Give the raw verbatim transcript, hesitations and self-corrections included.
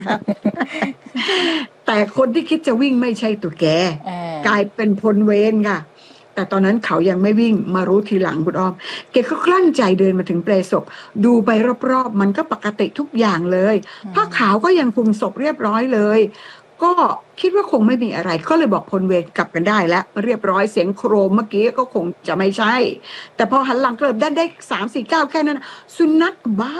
แต่คนที่คิดจะวิ่งไม่ใช่ตุ๊กแกเกลายออเป็นพลเวรค่ะแต่ตอนนั้นเขายังไม่วิ่งมารู้ทีหลังคุณอ้อมแกก็กลั้นใจเดินมาถึงเปลศพดูไปรอบๆมันก็ปกติทุกอย่างเลยอืผ้าขาวก็มยังคลุมศพเรียบร้อยเลยก็คิดว่าคงไม่มีอะไรก็เลยบอกพลเวรกลับกันได้แล้วเรียบร้อยเสียงโครมเมื่อกี้ก็คงจะไม่ใช่แต่พอหันหลังกลับได้ได้สามสี่เก้าวแค่นั้นสุนัขบ้า